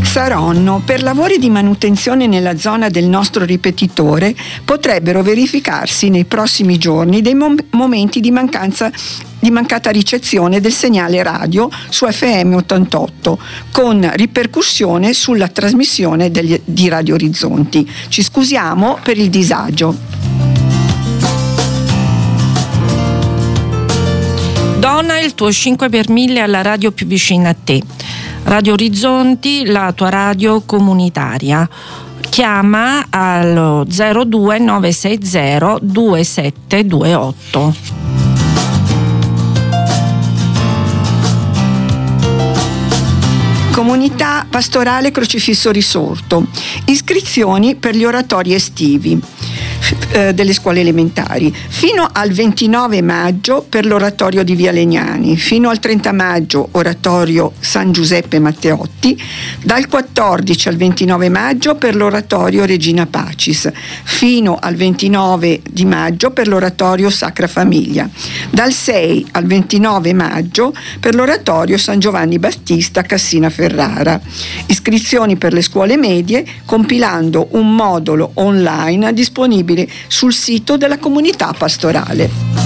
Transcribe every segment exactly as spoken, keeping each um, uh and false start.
Saronno, per lavori di manutenzione nella zona del nostro ripetitore potrebbero verificarsi nei prossimi giorni dei mom- momenti di mancanza di mancata ricezione del segnale radio su F M ottantotto, con ripercussione sulla trasmissione degli, di Radio Orizzonti. Ci scusiamo per il disagio. Dona il tuo cinque per mille alla radio più vicina a te. Radio Orizzonti, la tua radio comunitaria. Chiama allo zero due nove sei zero due sette due otto. Comunità Pastorale Crocifisso Risorto. Iscrizioni per gli oratori estivi eh, delle scuole elementari. Fino al ventinove maggio per l'oratorio di Via Legnani, fino al trenta maggio oratorio San Giuseppe Matteotti, dal quattordici al ventinove maggio per l'oratorio Regina Pacis, fino al ventinove di maggio per l'oratorio Sacra Famiglia, dal sei al ventinove maggio per l'oratorio San Giovanni Battista Cassina Ferrara. Iscrizioni per le scuole medie compilando un modulo online disponibile sul sito della comunità pastorale.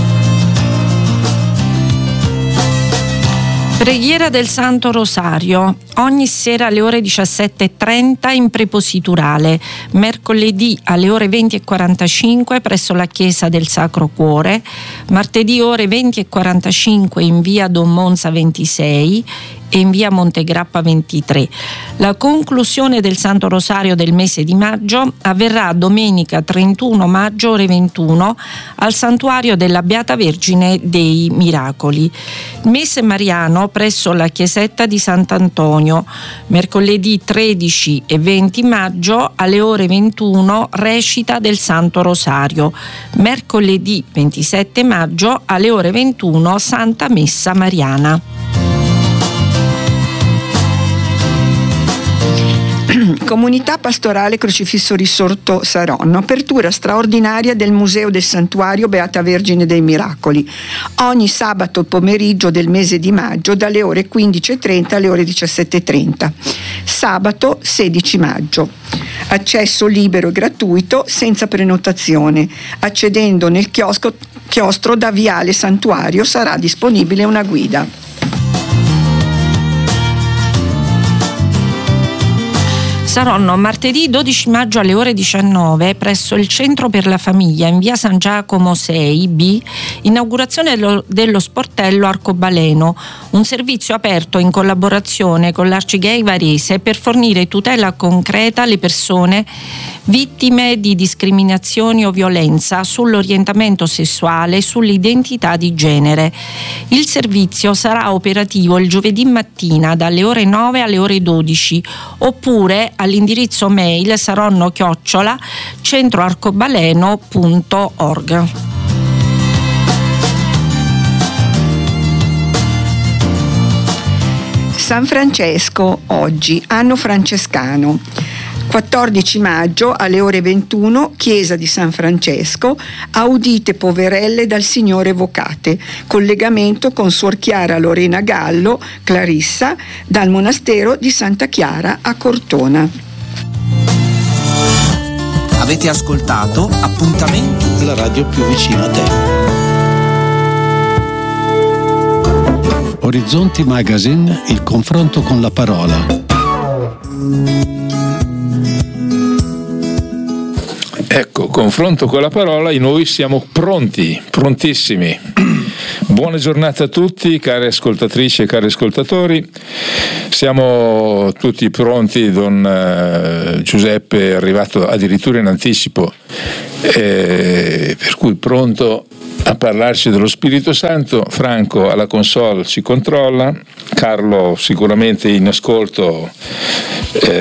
Preghiera del Santo Rosario, ogni sera alle ore diciassette e trenta in prepositurale, mercoledì alle ore venti e quarantacinque presso la Chiesa del Sacro Cuore, martedì ore venti e quarantacinque in via Don Monza ventisei e in via Montegrappa ventitré. La conclusione del Santo Rosario del mese di maggio avverrà domenica trentuno maggio ore ventuno al Santuario della Beata Vergine dei Miracoli. Il mese mariano presso la chiesetta di Sant'Antonio, mercoledì tredici e venti maggio alle ore ventuno recita del Santo Rosario, mercoledì ventisette maggio alle ore ventuno Santa Messa Mariana. Comunità Pastorale Crocifisso Risorto Saronno, apertura straordinaria del Museo del Santuario Beata Vergine dei Miracoli, ogni sabato pomeriggio del mese di maggio dalle ore quindici e trenta alle ore diciassette e trenta. Sabato sedici maggio. Accesso libero e gratuito senza prenotazione. Accedendo nel chiosco, chiostro da Viale Santuario sarà disponibile una guida. Saronno, martedì dodici maggio alle ore diciannove presso il Centro per la Famiglia in via San Giacomo sei B, inaugurazione dello, dello sportello Arcobaleno, un servizio aperto in collaborazione con l'Arcigay Varese per fornire tutela concreta alle persone vittime di discriminazioni o violenza sull'orientamento sessuale e sull'identità di genere. Il servizio sarà operativo il giovedì mattina dalle ore nove alle ore dodici oppure all'indirizzo mail saronno chiocciola centroarcobaleno punto org. San Francesco, oggi, anno francescano. quattordici maggio alle ore ventuno, Chiesa di San Francesco, audite poverelle dal Signore evocate, collegamento con Suor Chiara Lorena Gallo, Clarissa, dal monastero di Santa Chiara a Cortona. Avete ascoltato Appuntamenti, la radio più vicina a te. Orizzonti Magazine, il confronto con la parola. Ecco, confronto con la parola, e noi siamo pronti, prontissimi. Buona giornata a tutti, care ascoltatrici e cari ascoltatori. Siamo tutti pronti, don uh, Giuseppe è arrivato addirittura in anticipo, eh, per cui pronto a parlarci dello Spirito Santo. Franco alla console ci controlla, Carlo sicuramente in ascolto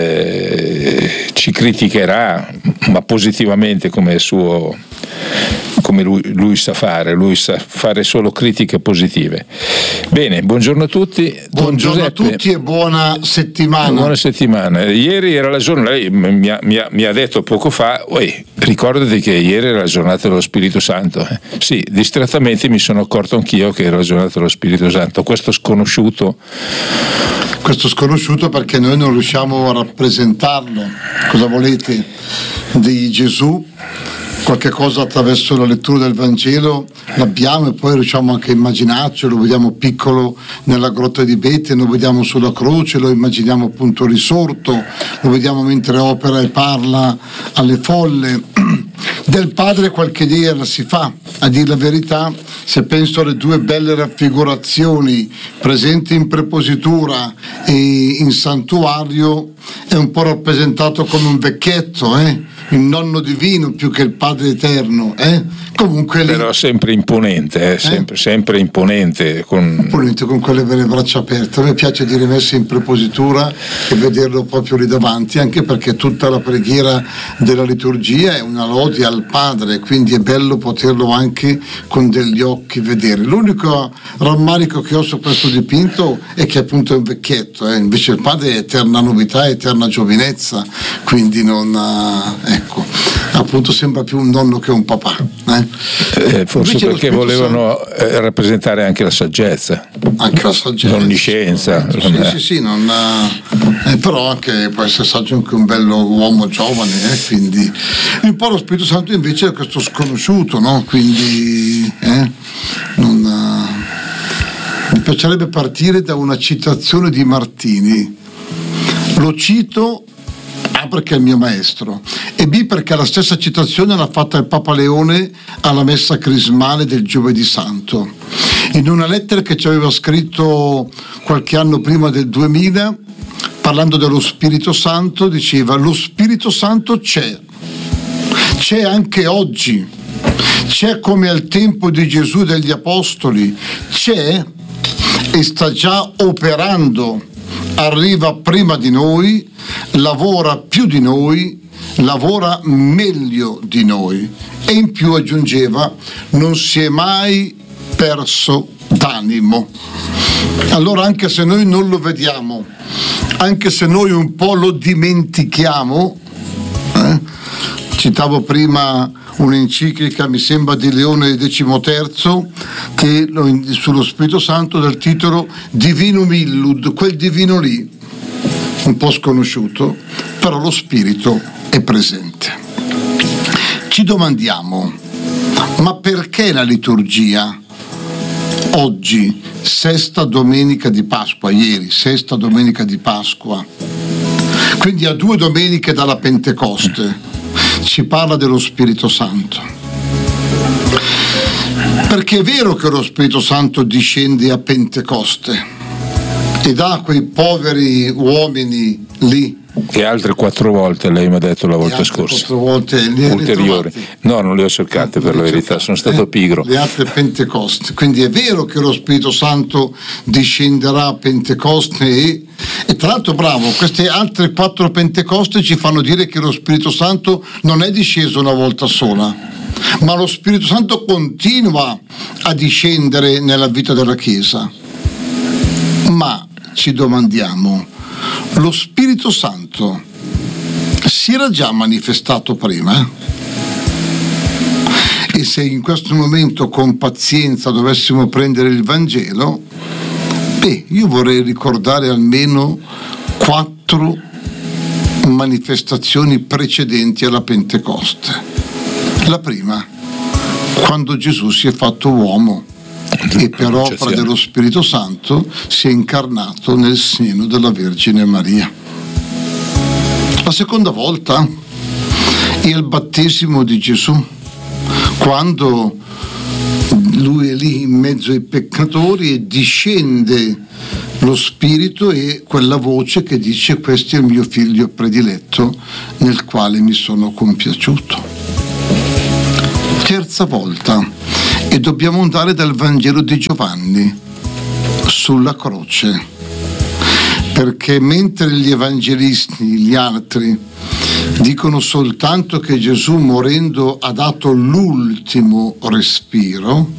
eh, ci criticherà, ma positivamente come è suo come lui, lui sa fare, lui sa fare solo critiche positive. Bene, buongiorno a tutti. Buongiorno a tutti e buona settimana. Buona settimana. Ieri era la giornata, lei mi ha, mi ha, mi ha detto poco fa, uè, ricordati che ieri era la giornata dello Spirito Santo. Eh. Sì, distrattamente mi sono accorto anch'io che era la giornata dello Spirito Santo. Questo sconosciuto. Questo sconosciuto perché noi non riusciamo a rappresentarlo. Cosa volete di Gesù? Qualche cosa attraverso la lettura del Vangelo l'abbiamo e poi riusciamo anche a immaginarcelo, lo vediamo piccolo nella grotta di Betlemme, lo vediamo sulla croce, lo immaginiamo appunto risorto, lo vediamo mentre opera e parla alle folle. Del Padre qualche idea la si fa, a dire la verità, se penso alle due belle raffigurazioni presenti in prepositura e in santuario, è un po' rappresentato come un vecchietto, eh? Il nonno divino più che il Padre eterno, eh? Comunque lì, però sempre imponente, eh? Sempre, eh? sempre imponente, con... imponente con quelle belle braccia aperte. A me piace dire messe in prepositura e vederlo proprio lì davanti, anche perché tutta la preghiera della liturgia è una lode al Padre, quindi è bello poterlo anche con degli occhi vedere. L'unico rammarico che ho su questo dipinto è che appunto è un vecchietto, eh? Invece il Padre è eterna novità, eterna giovinezza, quindi non eh, ecco, appunto sembra più un nonno che un papà, eh? Eh, forse invece perché volevano Santo... eh, rappresentare anche la saggezza, anche la saggezza, l'onniscienza, sì, sì, sì, sì, non, eh, però anche può essere saggio anche un bello uomo giovane, eh? Quindi un po' lo Spirito Santo invece è questo sconosciuto, no? Quindi eh? non, eh, mi piacerebbe partire da una citazione di Martini. Lo cito A perché è il mio maestro e B perché la stessa citazione l'ha fatta il Papa Leone alla messa crismale del Giovedì Santo. In una lettera che ci aveva scritto qualche anno prima del duemila, parlando dello Spirito Santo, diceva: lo Spirito Santo c'è, c'è anche oggi, c'è come al tempo di Gesù e degli Apostoli, c'è e sta già operando. Arriva prima di noi, lavora più di noi, lavora meglio di noi. E in più aggiungeva: non si è mai perso d'animo. Allora, anche se noi non lo vediamo, anche se noi un po' lo dimentichiamo, eh? Citavo prima un'enciclica, mi sembra di Leone decimoterzo, che sullo Spirito Santo, dal titolo Divinum Illud, quel divino lì, un po' sconosciuto, però lo Spirito è presente. Ci domandiamo: ma perché la liturgia oggi, sesta domenica di Pasqua, ieri, sesta domenica di Pasqua, quindi a due domeniche dalla Pentecoste, ci parla dello Spirito Santo? Perché è vero che lo Spirito Santo discende a Pentecoste e dà quei poveri uomini lì. E altre quattro volte lei mi ha detto la volta scorsa. Quattro volte li ulteriori. No, non le ho cercate, per la verità, sono stato pigro. Le altre Pentecoste. Quindi è vero che lo Spirito Santo discenderà a Pentecoste e, e tra l'altro, bravo, queste altre quattro Pentecoste ci fanno dire che lo Spirito Santo non è disceso una volta sola, ma lo Spirito Santo continua a discendere nella vita della Chiesa. Ma ci domandiamo: lo Spirito Santo si era già manifestato prima? E se in questo momento con pazienza dovessimo prendere il Vangelo, beh, io vorrei ricordare almeno quattro manifestazioni precedenti alla Pentecoste. La prima, quando Gesù si è fatto uomo e per opera dello Spirito Santo si è incarnato nel seno della Vergine Maria. La seconda volta è il battesimo di Gesù, quando lui è lì in mezzo ai peccatori e discende lo Spirito e quella voce che dice: questo è il mio figlio prediletto nel quale mi sono compiaciuto. Terza volta, e dobbiamo andare dal Vangelo di Giovanni, sulla croce, perché mentre gli evangelisti, gli altri, dicono soltanto che Gesù morendo ha dato l'ultimo respiro.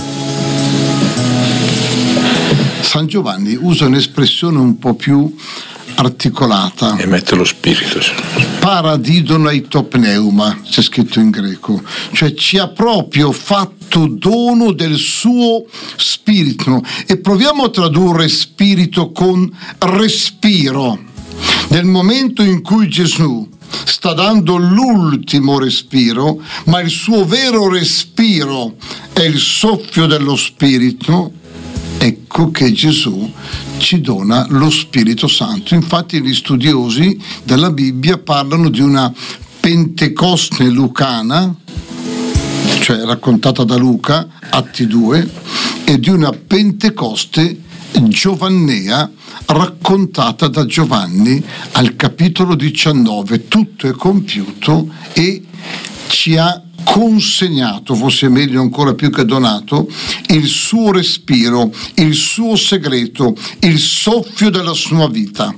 San Giovanni usa un'espressione un po' più articolata. E mette lo spirito. Paradidon aitopneuma, c'è scritto in greco, cioè ci ha proprio fatto dono del suo spirito. E proviamo a tradurre spirito con respiro. Nel momento in cui Gesù sta dando l'ultimo respiro, ma il suo vero respiro è il soffio dello spirito, ecco che Gesù ci dona lo Spirito Santo. Infatti gli studiosi della Bibbia parlano di una Pentecoste lucana, cioè raccontata da Luca, Atti due, e di una Pentecoste giovannea raccontata da Giovanni al capitolo diciannove. Tutto è compiuto e ci ha consegnato, forse meglio ancora più che donato, il suo respiro, il suo segreto, il soffio della sua vita.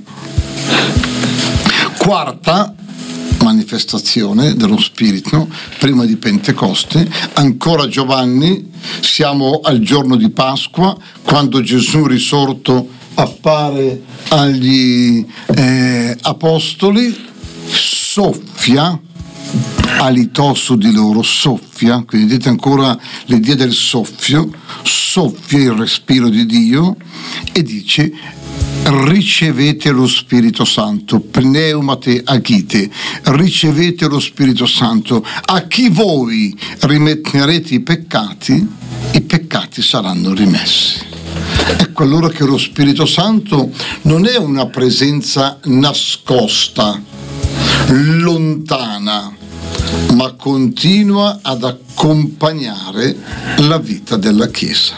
Quarta manifestazione dello Spirito, prima di Pentecoste, ancora Giovanni, siamo al giorno di Pasqua, quando Gesù risorto appare agli eh, apostoli, soffia, alitò su di loro, soffia, quindi vedete ancora l'idea del soffio, soffia il respiro di Dio e dice: ricevete lo Spirito Santo, pneumate agite, ricevete lo Spirito Santo, a chi voi rimetterete i peccati, i peccati saranno rimessi. Ecco allora che lo Spirito Santo non è una presenza nascosta, lontana, ma continua ad accompagnare la vita della Chiesa.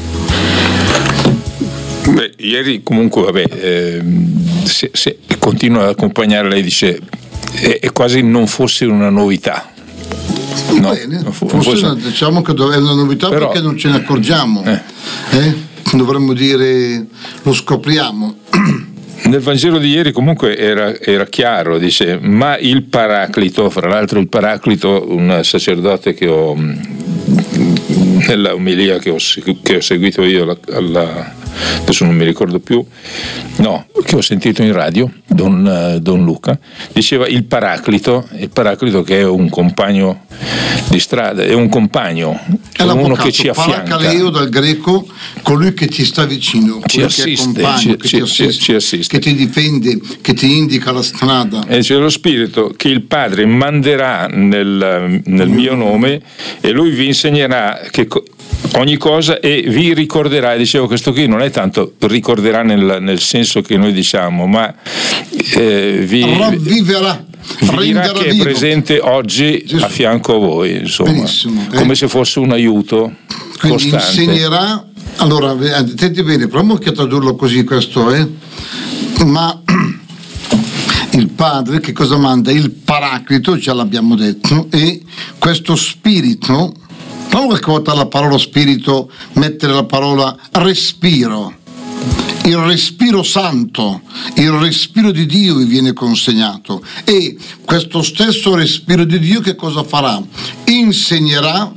Beh, ieri comunque vabbè, eh, se, se continua ad accompagnare, lei dice è, è quasi non fosse una novità. No, bene, fu, forse, forse diciamo che è una novità, però, perché non ce ne accorgiamo, eh. Eh? Dovremmo dire lo scopriamo. Nel Vangelo di ieri comunque era, era chiaro, dice: ma il Paraclito, fra l'altro il Paraclito, un sacerdote che ho nella omelia che ho, che ho seguito io alla, alla, adesso non mi ricordo più, no, che ho sentito in radio, Don, Don Luca, diceva il Paraclito, il Paraclito che è un compagno di strada, è un compagno, è uno che ci affianca. Paracaleo dal greco, colui che ti sta vicino, ci assiste, che è compagno, ci, che, ci, ti assiste, ci assiste, che ti difende, che ti indica la strada. E c'è lo Spirito che il Padre manderà nel, nel mio nome e lui vi insegnerà che ogni cosa e vi ricorderà. E dicevo, questo qui non è tanto ricorderà nel, nel senso che noi diciamo, ma eh, vi ravviverà, vi dirà che vivo. È presente oggi Gesù a fianco a voi, insomma. Benissimo, eh? Come se fosse un aiuto. Quindi costante. Insegnerà. Allora, attenti bene, proviamo anche a tradurlo così questo, eh? Ma il Padre che cosa manda? Il Paraclito, già l'abbiamo detto, e questo Spirito. Proviamo qualche volta la parola spirito, mettere la parola respiro. Il respiro santo, il respiro di Dio vi viene consegnato, e questo stesso respiro di Dio che cosa farà? Insegnerà,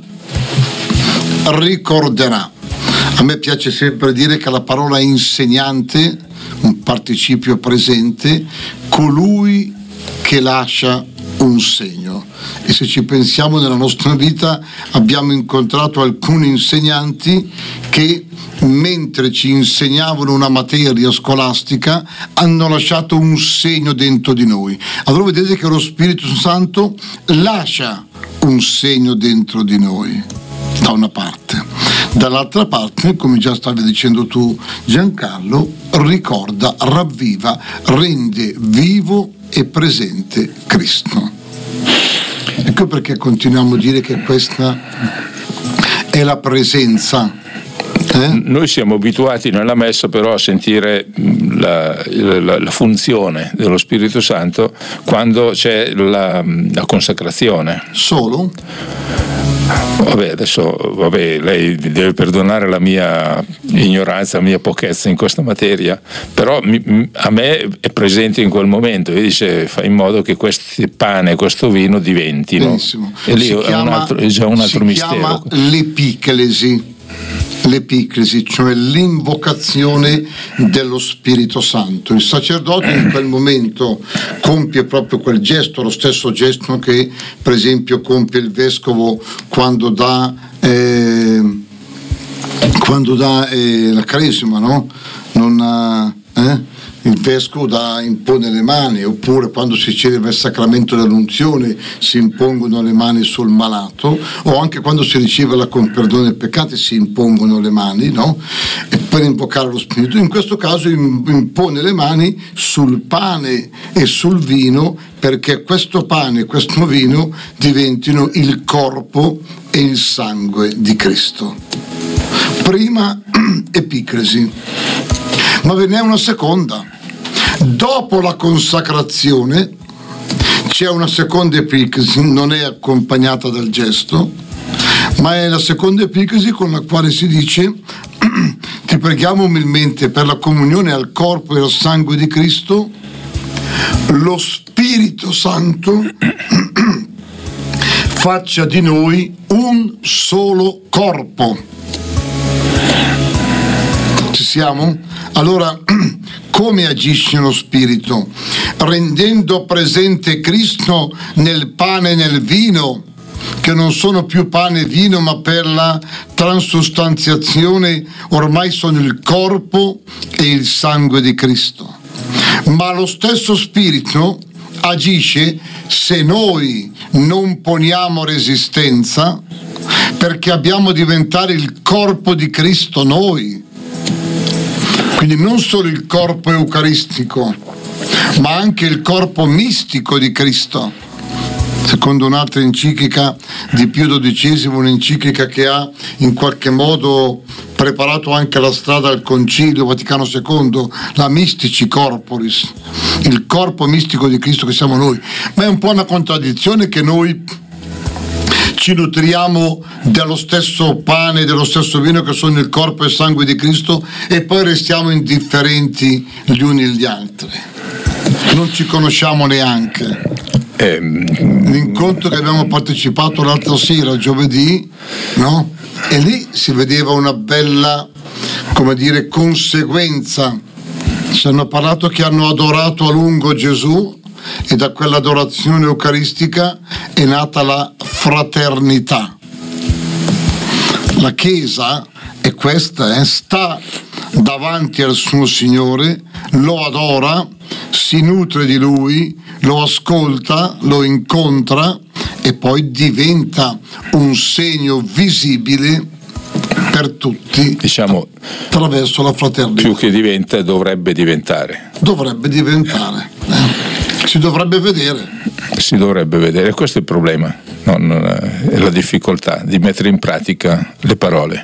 ricorderà. A me piace sempre dire che la parola insegnante, un participio presente, colui che lascia un segno. E se ci pensiamo nella nostra vita abbiamo incontrato alcuni insegnanti che mentre ci insegnavano una materia scolastica hanno lasciato un segno dentro di noi. Allora vedete che lo Spirito Santo lascia un segno dentro di noi, da una parte. Dall'altra parte, come già stavi dicendo tu Giancarlo, ricorda, ravviva, rende vivo e presente Cristo. Ecco perché continuiamo a dire che questa è la presenza. Eh? Noi siamo abituati nella messa però a sentire la, la, la funzione dello Spirito Santo quando c'è la, la consacrazione. Solo? Vabbè, adesso vabbè, lei deve perdonare la mia ignoranza, la mia pochezza in questa materia, però mi, a me è presente in quel momento e dice: fai in modo che questo pane e questo vino diventino. Benissimo. E lì si è, chiama, un altro, è già un altro si mistero. Chiama l'epiclesi. L'epiclesi, cioè l'invocazione dello Spirito Santo. Il sacerdote in quel momento compie proprio quel gesto, lo stesso gesto che per esempio compie il vescovo quando dà eh, quando dà eh, la cresima, no? Non ha, eh? Il vescovo dà, impone le mani, oppure quando si celebra il sacramento dell'unzione si impongono le mani sul malato, o anche quando si riceve la con perdono dei peccati si impongono le mani, no? E per invocare lo Spirito. In questo caso impone le mani sul pane e sul vino, perché questo pane e questo vino diventino il corpo e il sangue di Cristo. Prima epiclesi, ma ve n'è una seconda. Dopo la consacrazione c'è una seconda epiclesi, non è accompagnata dal gesto, ma è la seconda epiclesi con la quale si dice: ti preghiamo umilmente per la comunione al corpo e al sangue di Cristo, lo Spirito Santo faccia di noi un solo corpo. Ci siamo? Allora, come agisce lo Spirito? Rendendo presente Cristo nel pane e nel vino, che non sono più pane e vino, ma per la transustanziazione ormai sono il corpo e il sangue di Cristo. Ma lo stesso Spirito agisce se noi non poniamo resistenza, perché abbiamo diventare il corpo di Cristo noi. Quindi non solo il corpo eucaristico, ma anche il corpo mistico di Cristo. Secondo un'altra enciclica di Pio dodicesimo, un'enciclica che ha in qualche modo preparato anche la strada al Concilio Vaticano secondo, la Mystici Corporis, il corpo mistico di Cristo che siamo noi. Ma è un po' una contraddizione che noi ci nutriamo dello stesso pane e dello stesso vino che sono il corpo e il sangue di Cristo e poi restiamo indifferenti gli uni agli altri. Non ci conosciamo neanche. L'incontro che abbiamo partecipato l'altra sera, giovedì, no? E lì si vedeva una bella, come dire, conseguenza. Ci hanno parlato che hanno adorato a lungo Gesù e da quell'adorazione eucaristica è nata la fraternità. La Chiesa è questa, eh? Sta davanti al suo Signore, lo adora, si nutre di Lui, lo ascolta, lo incontra e poi diventa un segno visibile per tutti, diciamo, attraverso la fraternità. Più che diventa, dovrebbe diventare. Dovrebbe diventare. Eh? Si dovrebbe vedere. Si dovrebbe vedere, questo è il problema, no, non è la difficoltà di mettere in pratica le parole.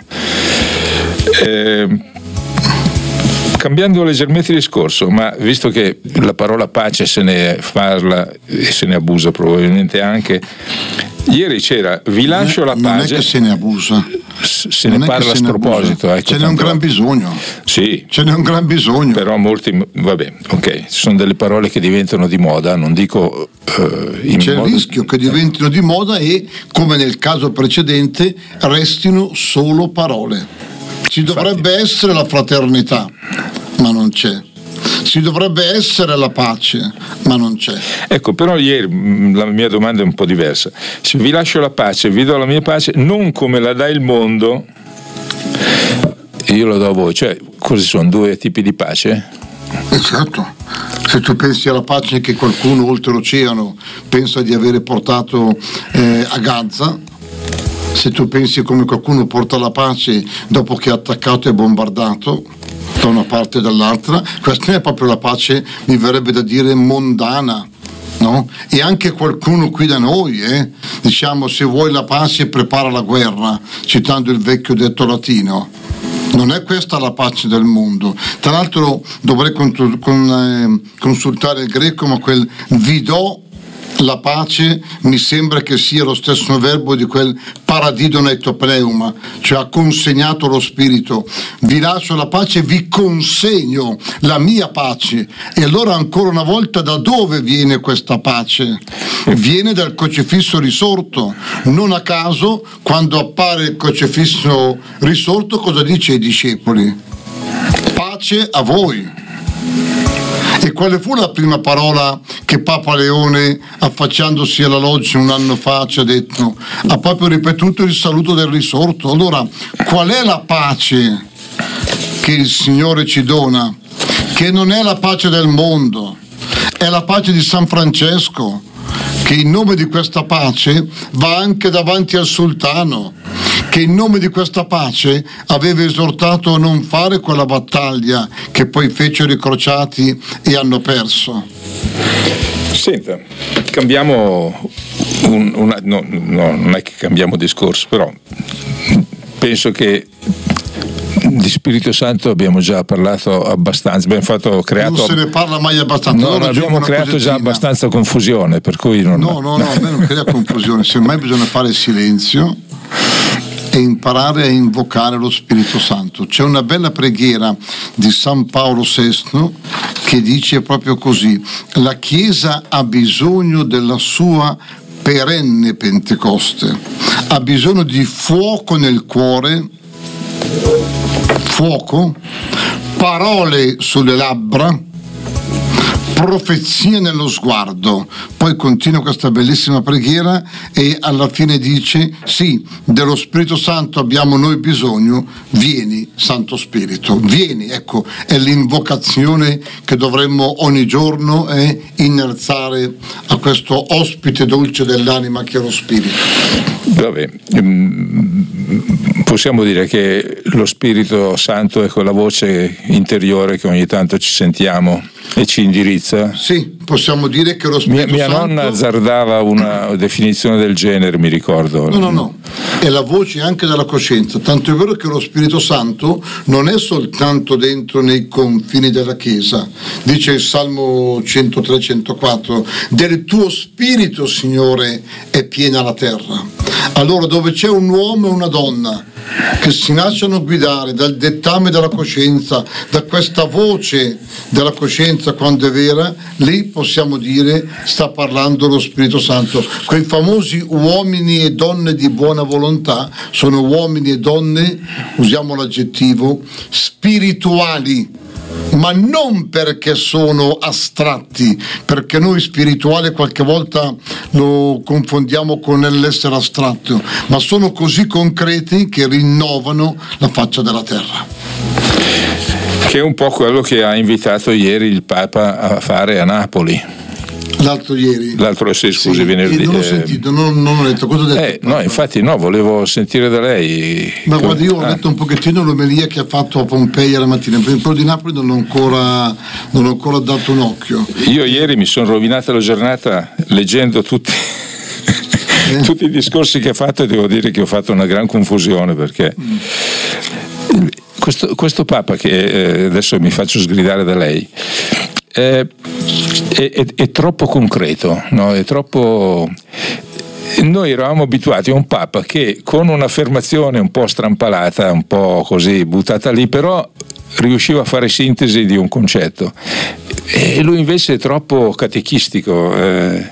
Eh, cambiando leggermente il discorso, ma visto che la parola pace se ne parla e se ne abusa probabilmente anche, ieri c'era vi lascio la pace. Non è che se ne abusa, se ne parla a sproposito, ecco, ce n'è un gran bisogno. Sì, ce n'è un gran bisogno. Però molti, vabbè, ok, ci sono delle parole che diventano di moda, non dico uh, in c'è modo... il rischio che diventino di moda e, come nel caso precedente, restino solo parole. Ci dovrebbe Infatti. essere la fraternità, ma non c'è. Ci dovrebbe essere la pace, ma non c'è. Ecco, però ieri la mia domanda è un po' diversa. Se vi lascio la pace, vi do la mia pace, non come la dà il mondo, io la do a voi. Cioè, cosa sono? Due tipi di pace? Eh certo. Se tu pensi alla pace che qualcuno oltre l'oceano pensa di avere portato eh, a Gaza, se tu pensi come qualcuno porta la pace dopo che ha attaccato e bombardato da una parte e dall'altra, questa è proprio la pace, mi verrebbe da dire, mondana, no? E anche qualcuno qui da noi, eh? diciamo, se vuoi la pace prepara la guerra, citando il vecchio detto latino. Non è questa la pace del mondo. Tra l'altro dovrei con, con, eh, consultare il greco, ma quel vi do La pace mi sembra che sia lo stesso verbo di quel paradidon etopneuma, cioè ha consegnato lo spirito. Vi lascio la pace, vi consegno la mia pace. E allora ancora una volta da dove viene questa pace? Viene dal crocifisso risorto. Non a caso quando appare il crocifisso risorto cosa dice ai discepoli? Pace a voi. E quale fu la prima parola che Papa Leone, affacciandosi alla loggia un anno fa, ci ha detto? Ha proprio ripetuto il saluto del risorto. Allora, qual è la pace che il Signore ci dona? Che non è la pace del mondo, è la pace di San Francesco, che in nome di questa pace va anche davanti al sultano, che in nome di questa pace aveva esortato a non fare quella battaglia che poi fecero i crociati e hanno perso. Senta, cambiamo un, una, no, no, non è che cambiamo discorso, però penso che di Spirito Santo abbiamo già parlato abbastanza, abbiamo fatto creato. Non se ne parla mai abbastanza. No, no, abbiamo creato cosettina. Già abbastanza confusione, per cui non. No, no, no, a me non crea confusione, semmai bisogna fare silenzio e imparare a invocare lo Spirito Santo. C'è una bella preghiera di San Paolo sesto che dice proprio così: la Chiesa ha bisogno della sua perenne Pentecoste, ha bisogno di fuoco nel cuore, fuoco, parole sulle labbra, profezia nello sguardo. Poi continua questa bellissima preghiera e alla fine dice: sì, dello Spirito Santo abbiamo noi bisogno, vieni Santo Spirito, vieni. Ecco, è l'invocazione che dovremmo ogni giorno eh, innalzare a questo ospite dolce dell'anima che è lo Spirito. Vabbè, possiamo dire che lo Spirito Santo è quella voce interiore che ogni tanto ci sentiamo e ci indirizza? Sì, possiamo dire che lo Spirito mia, mia Santo... Mia nonna azzardava una definizione del genere, mi ricordo. No, no, no, è la voce anche della coscienza, tanto è vero che lo Spirito Santo non è soltanto dentro nei confini della Chiesa. Dice il Salmo centotré centoquattro: del tuo Spirito, Signore, è piena la terra. Allora, dove c'è un uomo e una donna che si lasciano guidare dal dettame della coscienza, da questa voce della coscienza quando è vera, lì possiamo dire sta parlando lo Spirito Santo. Quei famosi uomini e donne di buona volontà sono uomini e donne, usiamo l'aggettivo, spirituali, ma non perché sono astratti, perché noi spirituale qualche volta lo confondiamo con l'essere astratto, ma sono così concreti che rinnovano la faccia della terra. Che è un po' quello che ha invitato ieri il Papa a fare a Napoli. L'altro ieri? L'altro, sì, scusi, sì, venerdì. Non ho sentito, non, non ho letto. Cosa ha detto? Eh, no, infatti no, volevo sentire da lei. Ma guardi, io ho ah. letto un pochettino l'omelia che ha fatto a Pompeia la mattina, per quello di Napoli non ho ancora, non ho ancora dato un occhio. Io ieri mi sono rovinata la giornata leggendo tutti, eh? tutti i discorsi che ha fatto e devo dire che ho fatto una gran confusione perché... Mm. Questo, questo Papa che eh, adesso mi faccio sgridare da lei eh, è, è, è troppo concreto, no? È troppo... Noi eravamo abituati a un Papa che con un'affermazione un po' strampalata, un po' così buttata lì, però riusciva a fare sintesi di un concetto, e lui invece è troppo catechistico, eh,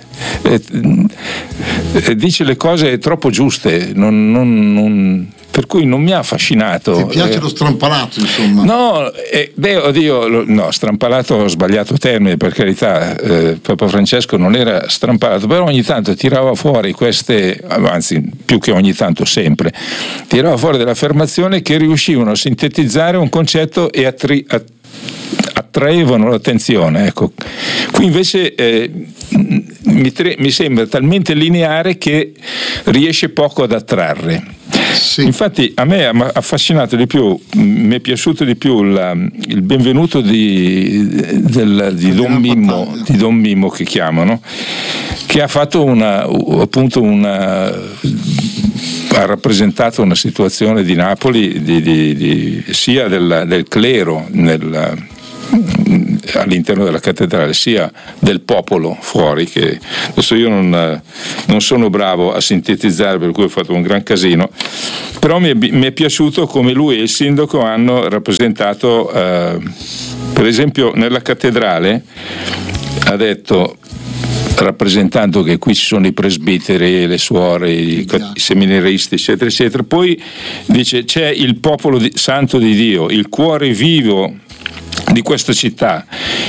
eh, dice le cose troppo giuste, non, non, non per cui non mi ha affascinato. Ti piace eh. lo strampalato, insomma? No, eh, beh, oddio, no, strampalato ho sbagliato termine, per carità, eh, Papa Francesco non era strampalato, però ogni tanto tirava fuori queste, anzi più che ogni tanto sempre, tirava fuori delle affermazioni che riuscivano a sintetizzare un concetto e a tri- a attraevano l'attenzione. Ecco. Qui invece eh, mi, tre- mi sembra talmente lineare che riesce poco ad attrarre. Sì. Infatti a me ha affascinato di più, mi è piaciuto di più la, il benvenuto di, del, di, Don Mimmo, di Don Mimmo che chiamano, che ha fatto una, appunto una, ha rappresentato una situazione di Napoli di, di, di, sia del, del clero nel, all'interno della cattedrale, sia del popolo fuori, che adesso io non, non sono bravo a sintetizzare, per cui ho fatto un gran casino, però mi è, mi è piaciuto come lui e il sindaco hanno rappresentato, eh, per esempio nella cattedrale ha detto, rappresentando che qui ci sono i presbiteri, le suore, i, i seminaristi, eccetera, eccetera. Poi dice c'è il popolo di, santo di Dio, il cuore vivo di questa città.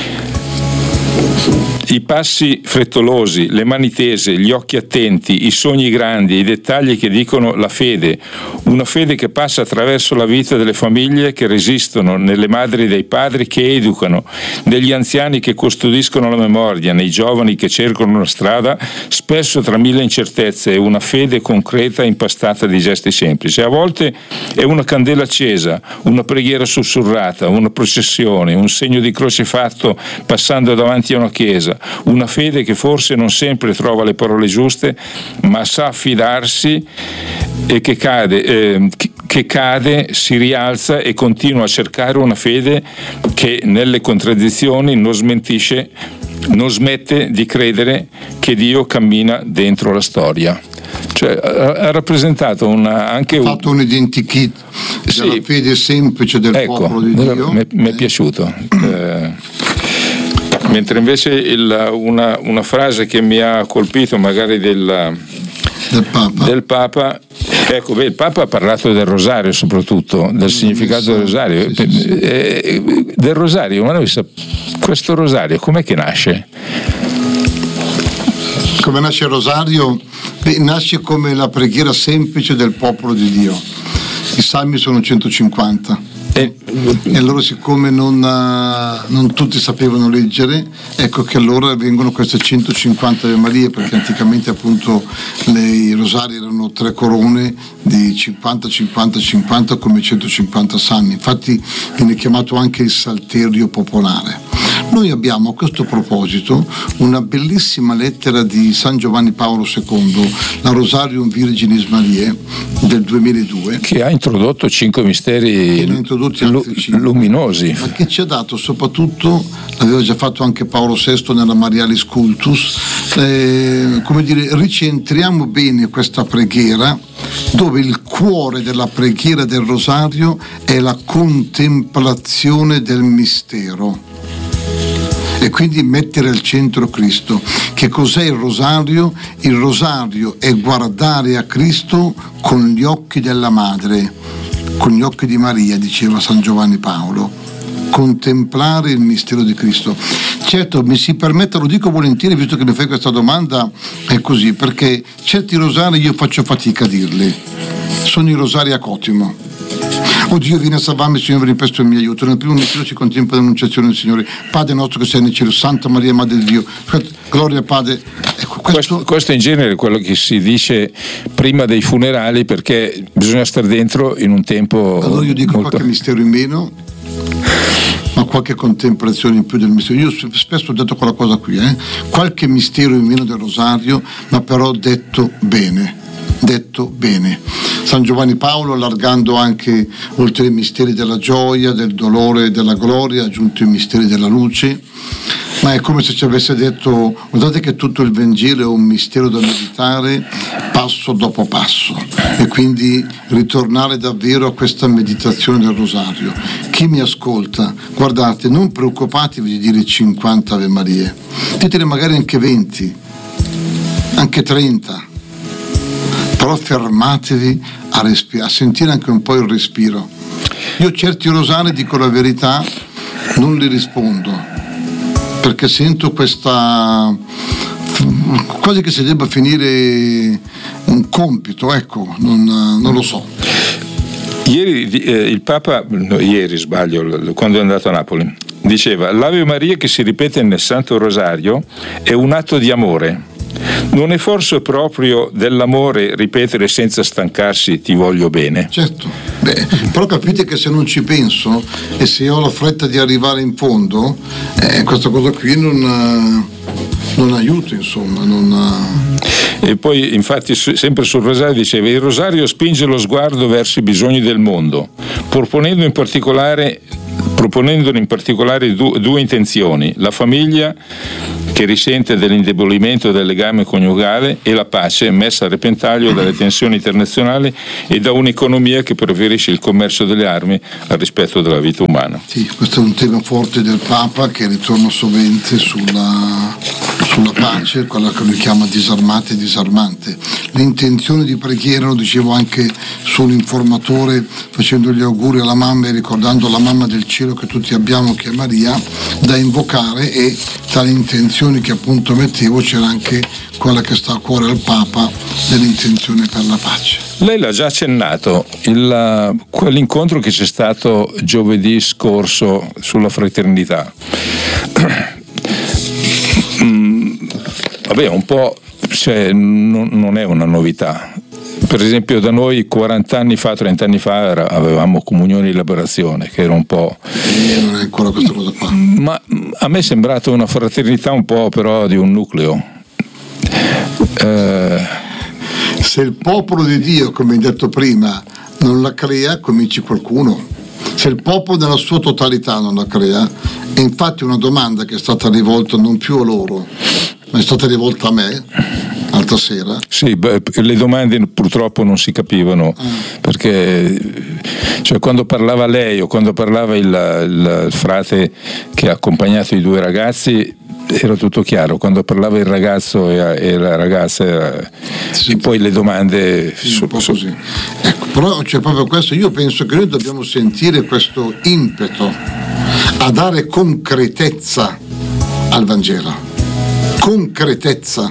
I passi frettolosi, le mani tese, gli occhi attenti, i sogni grandi, i dettagli che dicono la fede, una fede che passa attraverso la vita delle famiglie che resistono, nelle madri dei padri che educano, negli anziani che custodiscono la memoria, nei giovani che cercano una strada, spesso tra mille incertezze, e una fede concreta impastata di gesti semplici. A volte è una candela accesa, una preghiera sussurrata, una processione, un segno di croce fatto passando davanti a una chiesa, una fede che forse non sempre trova le parole giuste, ma sa affidarsi e che cade, eh, che cade, si rialza e continua a cercare una fede che nelle contraddizioni non smentisce, non smette di credere che Dio cammina dentro la storia. Cioè, ha, ha rappresentato una, anche ha fatto un, un identikit della sì, fede semplice del ecco, popolo di Dio. Mi è eh. piaciuto. Eh, mentre invece il, una, una frase che mi ha colpito magari del, del, Papa. del Papa, ecco, beh, il Papa ha parlato del rosario, soprattutto del significato so. del rosario, sì, sì, sì. Eh, del rosario, ma noi sa, questo rosario com'è che nasce? Come nasce il rosario? Beh, nasce come la preghiera semplice del popolo di Dio. I salmi sono centocinquanta. E allora, siccome non, non tutti sapevano leggere, ecco che allora vengono queste centocinquanta Ave Marie, perché anticamente appunto le, i rosari erano tre corone di cinquanta, cinquanta, cinquanta come centocinquanta salmi. Infatti viene chiamato anche il salterio popolare. Noi abbiamo a questo proposito una bellissima lettera di San Giovanni Paolo secondo, la Rosarium Virginis Mariae del duemiladue, che ha introdotto cinque misteri l- luminosi, ma che ci ha dato soprattutto, l'aveva già fatto anche Paolo sesto nella Marialis Cultus, eh, come dire, ricentriamo bene questa preghiera, dove il cuore della preghiera del rosario è la contemplazione del mistero. E quindi mettere al centro Cristo. Che cos'è il rosario? Il rosario è guardare a Cristo con gli occhi della madre, con gli occhi di Maria, diceva San Giovanni Paolo. Contemplare il mistero di Cristo. Certo, mi si permetta, lo dico volentieri visto che mi fai questa domanda, è così, perché certi rosari io faccio fatica a dirli. Sono i rosari a Cotimo. O Dio, vieni a salvarmi, Signore, in presto il mio aiuto. Nel primo mistero si contempla l'annunciazione del Signore. Padre nostro che sei nel cielo, Santa Maria, Madre di Dio, gloria al Padre. Ecco, questo... Questo, questo in genere è quello che si dice prima dei funerali, perché bisogna stare dentro in un tempo. Allora io dico molto... qualche mistero in meno, ma qualche contemplazione in più del mistero. Io spesso ho detto quella cosa qui, eh? Qualche mistero in meno del rosario, ma però detto bene. Detto bene. San Giovanni Paolo, allargando anche oltre i misteri della gioia, del dolore e della gloria, ha aggiunto i misteri della luce, ma è come se ci avesse detto: guardate che tutto il Vangelo è un mistero da meditare passo dopo passo, e quindi ritornare davvero a questa meditazione del rosario. Chi mi ascolta, guardate, non preoccupatevi di dire cinquanta Ave Marie, ditele magari anche venti, anche trenta, però fermatevi a, respi- a sentire anche un po' il respiro. Io certi rosari, dico la verità, non li rispondo, perché sento questa, quasi che si debba finire un compito, ecco, non, non lo so. Ieri eh, il Papa, no, ieri sbaglio, quando è andato a Napoli, diceva: l'Ave Maria che si ripete nel Santo Rosario è un atto di amore. Non è forse proprio dell'amore ripetere senza stancarsi ti voglio bene? Certo, beh, però capite che se non ci penso e se ho la fretta di arrivare in fondo, eh, questa cosa qui non, non aiuta, insomma. Non... E poi infatti sempre sul rosario diceva: il rosario spinge lo sguardo verso i bisogni del mondo, proponendo in particolare proponendone in particolare due, due intenzioni: la famiglia, che risente dell'indebolimento del legame coniugale, e la pace, messa a repentaglio dalle tensioni internazionali e da un'economia che preferisce il commercio delle armi al rispetto della vita umana. Sì, questo è un tema forte del Papa, che ritorna sovente sulla, sulla pace, quella che lui chiama disarmate e disarmante. L'intenzione di preghiera, lo dicevo anche sull'informatore, facendo gli auguri alla mamma e ricordando la mamma del cielo che tutti abbiamo, che è Maria, da invocare, e tra le intenzioni che appunto mettevo c'era anche quella che sta a cuore al Papa, dell'intenzione per la pace. Lei l'ha già accennato, il, quell'incontro che c'è stato giovedì scorso sulla fraternità. mm, vabbè, un po', cioè, non, non è una novità. Per esempio da noi quaranta anni fa, trenta anni fa era, avevamo comunione e liberazione, che era un po'... E non è ancora questa cosa qua. Ma a me è sembrata una fraternità un po' però di un nucleo. Eh... Se il popolo di Dio, come hai detto prima, non la crea, cominci qualcuno. Se il popolo nella sua totalità non la crea, e infatti una domanda che è stata rivolta non più a loro, ma è stata rivolta a me l'altra sera. Sì, beh, le domande purtroppo non si capivano, ah. perché cioè, quando parlava lei o quando parlava il, il frate che ha accompagnato i due ragazzi era tutto chiaro, quando parlava il ragazzo e, e la ragazza era, sì, e poi le domande sì, su, un po' così. Ecco, però c'è proprio questo, io penso che noi dobbiamo sentire questo impeto a dare concretezza al Vangelo, concretezza,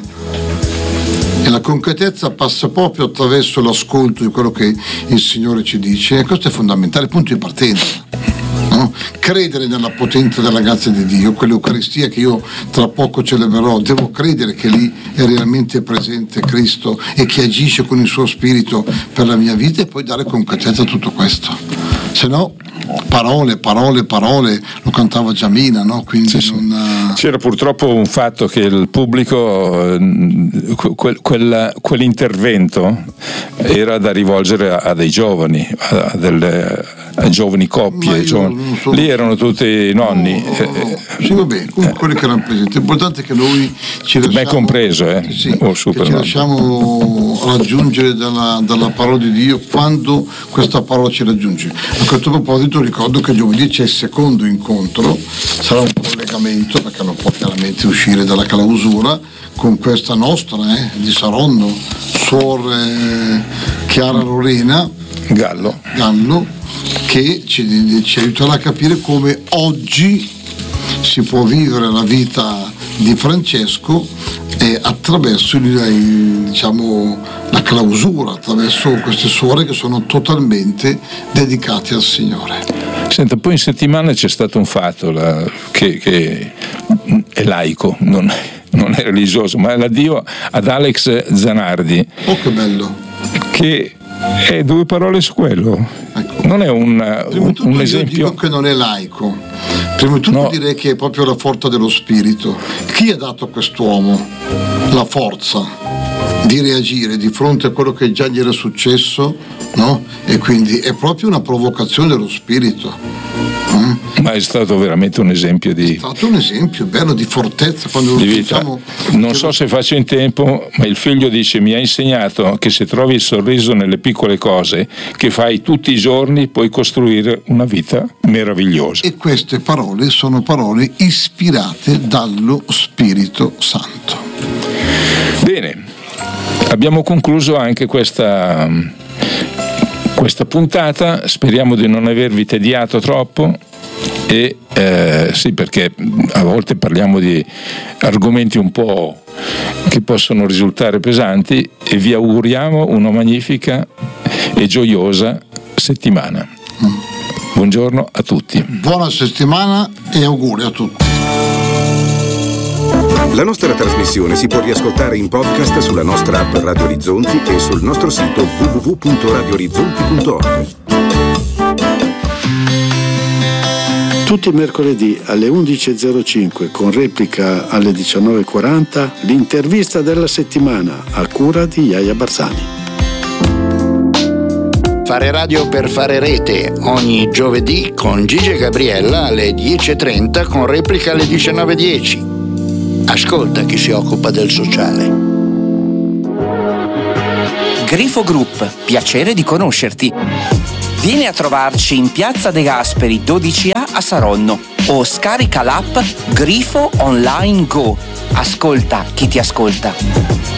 e la concretezza passa proprio attraverso l'ascolto di quello che il Signore ci dice, e questo è fondamentale, punto di partenza. No? Credere nella potenza della grazia di Dio, quell'Eucaristia che io tra poco celebrerò, devo credere che lì è realmente presente Cristo e che agisce con il suo spirito per la mia vita, e poi dare concretezza a tutto questo. Se no, parole, parole, parole, lo cantava Giamina, no? Quindi sì, non... C'era purtroppo un fatto che il pubblico, quel, quel, quell'intervento era da rivolgere a, a dei giovani, a, a delle a giovani coppie, giovani. Sono... lì erano tutti nonni. No, no, no. Sì, vabbè, comunque quelli che erano presenti. L'importante è che noi ci lasciamo, ben compreso, eh? Sì, oh, super, che ci lasciamo raggiungere dalla, dalla parola di Dio quando questa parola ci raggiunge. A questo proposito ricordo che giovedì c'è il secondo incontro, sarà un collegamento perché non può chiaramente uscire dalla clausura, con questa nostra eh, di Saronno, Suor eh, Chiara Lorena Gallo, Gallo che ci, ci aiuterà a capire come oggi si può vivere la vita di Francesco eh, attraverso il, diciamo, la clausura, attraverso queste suore che sono totalmente dedicate al Signore. Senta, poi in settimana c'è stato un fatto la, che, che è laico, non è, non è religioso, ma è l'addio ad Alex Zanardi. Oh, che bello! Che è due parole su quello. Ecco. Non è un, un, tutto un io esempio. Dico che non è laico. Prima di tutto no. Direi che è proprio la forza dello spirito. Chi ha dato a quest'uomo la forza di reagire di fronte a quello che già gli era successo, no? E quindi è proprio una provocazione dello spirito. Mm? Ma è stato veramente un esempio di... È stato un esempio bello di fortezza quando di vita. Diciamo, non so se faccio in tempo, ma il figlio dice: mi ha insegnato che se trovi il sorriso nelle piccole cose che fai tutti i giorni puoi costruire una vita meravigliosa. E queste parole sono parole ispirate dallo Spirito Santo. Bene, abbiamo concluso anche questa questa puntata, speriamo di non avervi tediato troppo, e eh, sì, perché a volte parliamo di argomenti un po' che possono risultare pesanti, e vi auguriamo una magnifica e gioiosa settimana. Buongiorno a tutti. Buona settimana e auguri a tutti. La nostra trasmissione si può riascoltare in podcast sulla nostra app Radio Orizzonti e sul nostro sito w w w punto radio orizzonti punto org. Tutti i mercoledì alle undici e zero cinque, con replica alle diciannove e quaranta, l'intervista della settimana a cura di Iaia Barzani. Fare radio per fare rete, ogni giovedì con Gigi e Gabriella alle dieci e trenta con replica alle diciannove e dieci. Ascolta chi si occupa del sociale. Grifo Group, piacere di conoscerti. Vieni a trovarci in Piazza De Gasperi dodici A a Saronno o scarica l'app Grifo Online Go. Ascolta chi ti ascolta.